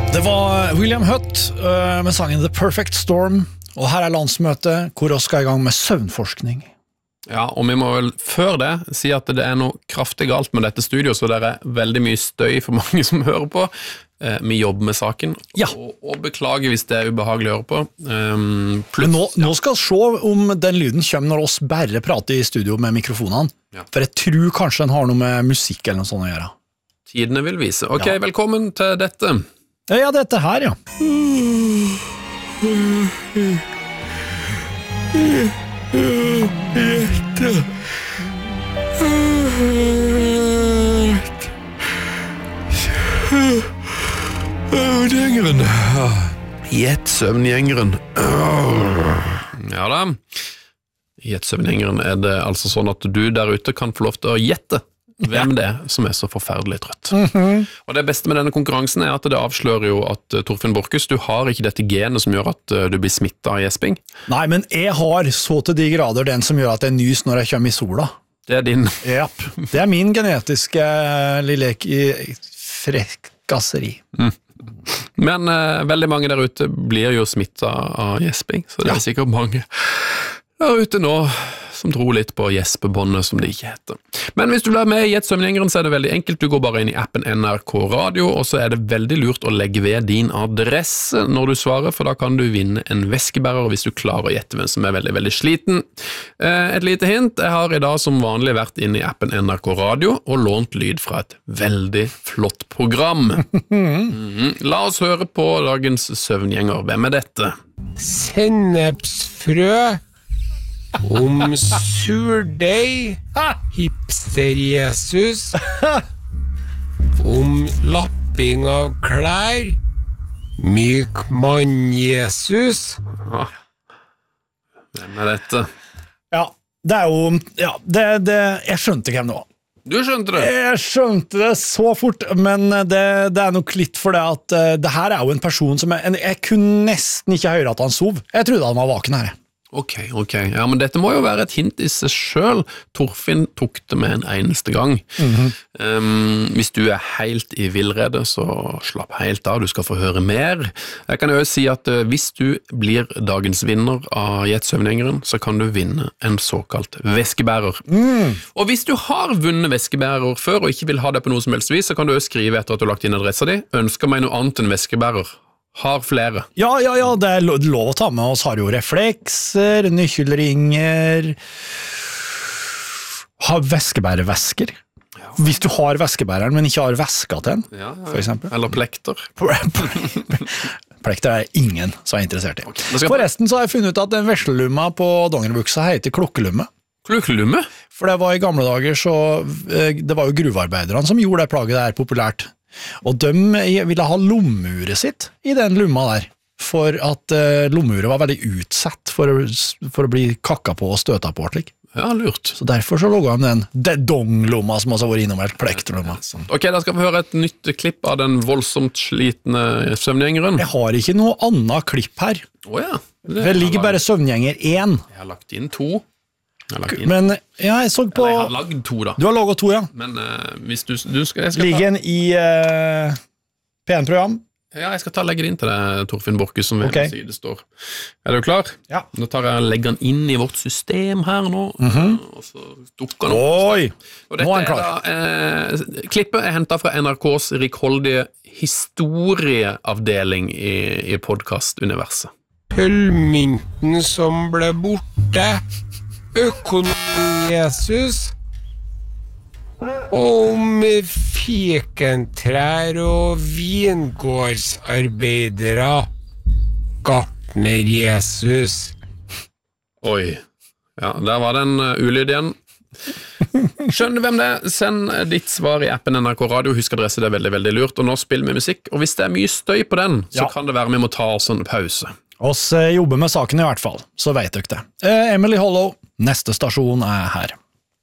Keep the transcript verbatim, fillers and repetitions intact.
Det var William Hutt uh, med sangen The Perfect Storm, og her er landsmøtet hvor vi skal i gang med søvnforskning. Ja, og vi må vel før det si at det er noe kraftig galt med dette studio, så det er veldig mye støy for mange som hører på. Eh, vi jobber med saken, ja. og, og beklager hvis det er ubehagelig å høre på. Um, Men nå, nå skal vi se om den lyden kommer når oss bare prater i studio med mikrofonene, ja. For jeg tror kanskje den har noe med musikk eller noe sånt å gjøre. Tidene vil vise. Ok, ja. Velkommen til dette. Ja, dette her, ja. Søvngjengeren. Gjett søvngjengeren. Ja da. Gjett søvngjengeren er det altså sånn at du der ute kan få lov til å gjette hvem det er som er så forferdelig trøtt. Mm-hmm. Og det beste med denne konkurransen er at det avslører jo at Torfinn Borchhus, du har ikke dette genet som gjør at du blir smittet av gjesping. Nei, men jeg har så til de grader den som gjør at jeg nys når jeg kommer i sola. Det er din. Japp, det er min genetiske lille frekkasseri. Mm. Men uh, veldig mange der ute blir jo smittet av gjesping, så det er ja. Sikkert mange der ute nå som tror litt på gjespebåndet som det ikke heter. Men hvis du blir med i Gjett søvngjengeren, så er det veldig enkelt. Du går bare inn i appen N R K Radio, og så er det veldig lurt å legge ved din adresse når du svarer, for da kan du vinne en veskebærer hvis du klarer å gjette hvem som er veldig, veldig sliten. Et lite hint, jeg har i dag som vanlig vært inn i appen N R K Radio og lånt lyd fra et veldig flott program. Mm-hmm. La oss høre på dagens søvngjenger. Hvem er dette? Sennepsfrø om surdeig, hipster-Jesus, om lapping av klær, myk mann-Jesus. Hvem er dette? Ja, det er jo, ja, det, det, jeg skjønte hvem det var. Du skjønte det? Jeg skjønte det så fort, men det, det er nok litt for det at uh, det her er jo en person som jeg, jeg kunne nesten ikke høre at han sov. Jeg trodde han var vaken her. Ok, ok. Ja, men dette må jo være et hint i seg selv. Torfinn tok det med en eneste gang. Mm-hmm. Um, hvis du er helt i villrede, så slapp helt av. Du skal få høre mer. Jeg kan jo si at uh, hvis du blir dagens vinner av Gjett søvngjengeren, så kan du vinne en såkalt veskebærer. Mm. Og hvis du har vunnet veskebærer før, og ikke vil ha det på noe som helst vis, så kan du jo skrive etter at du har lagt inn adressa di. Ønsker meg noe annet enn veskebærer. Har flere. Ja, ja, ja, det er lov, lov å ta med oss. Har jo reflekser, nykkelringer, har væskebærevæsker. Ja. Hvis du har væskebæreren, men ikke har væska til den, ja, ja. For eksempel. Eller plekter. Plekter er ingen som er interessert i. Okay. Forresten så har jeg funnet ut at den veslelumma på dongeribuksa heter klokkelumme. Klokkelumme? For det var i gamle dager så, det var jo gruvearbeiderne som gjorde det plaget der populært. Og de ville ha lommeuret sitt i den lumma der, for at uh, lommeuret var veldig utsatt for å, for å bli kakka på og støta på. Slik. Ja, lurt. Så derfor så logget de den dong-lomma som også var innom helt plekterlomma. Ok, da skal vi høre et nytt klipp av den voldsomt slitne søvngjengeren. Jeg har ikke noe annet klipp her. Åja. Oh, det, det ligger bare søvngjenger én. Jeg har lagt inn to. Men ja, jeg så på... Eller jeg har lagd to da. Du har laget to, ja. Men uh, hvis du, du skal... Jeg skal ligger den i uh, P en-program? Ja, jeg skal ta legge det inn til deg, Torfinn Borchhus, som okay. ved side står. Er du klar? Ja. Nå tar jeg legger den inn i vårt system her nå, mm-hmm. og så dukker den opp. Oi, nå er han klar. Da, eh, klippet er hentet fra N R K's rikholdige historieavdeling i, i podcast-universet. Pølmynten som ble borte, økonomi-Jesus, om fikentrær og vingårdsarbeidere, gartner-Jesus. Oi, ja, der var den uh, ulyd igjen. Skjønner du hvem det er? Send ditt svar i appen N R K Radio. Husk adresse, det er veldig, veldig lurt. Og nå spiller vi musikk, og hvis det er mye støy på den, så ja. Kan det være vi må ta oss en pause. Oss jobber med saken i hvert fall, så vet dere det. Emily Hollow, neste stasjon er her.